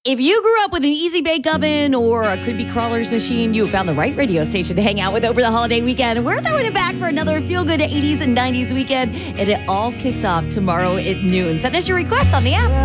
If you grew up with an Easy Bake Oven or a Creepy Crawlers machine, you have found the right radio station to hang out with over the holiday weekend. We're throwing it back for another feel-good 80s and 90s weekend, and it all kicks off tomorrow at noon. Send us your requests on the app.